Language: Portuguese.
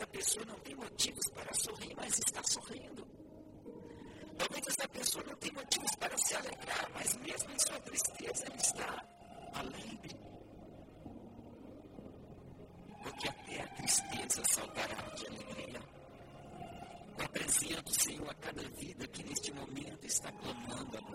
esta pessoa não tem motivos para sorrir, mas está sorrindo. Talvez essa pessoa não tenha motivos para se alegrar, mas mesmo em sua tristeza ela está alegre. Porque até a tristeza saltará de alegria. Eu apresento, Senhor, a cada vida que neste momento está clamando a